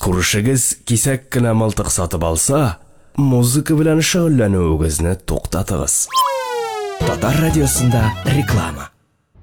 Күршегез кисәк кенә мылтык сатып алса, музыка белән шөгыльләнүегезне туктатыгыз. Татар радиосында реклама.